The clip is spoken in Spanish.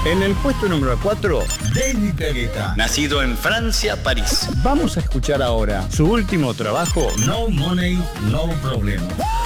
En el puesto número 4, David Guetta. Nacido en Francia, París. Vamos a escuchar ahora su último trabajo, No Money, No Problem.